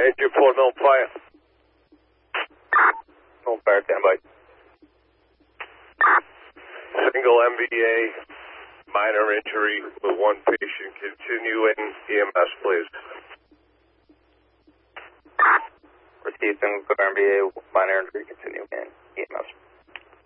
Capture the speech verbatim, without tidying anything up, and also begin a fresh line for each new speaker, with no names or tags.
Engine four, no fire. No fire, standby. Single M V A, minor injury with one patient. Continue in E M S, please.
Receive single M V A, minor injury, continue in E M S.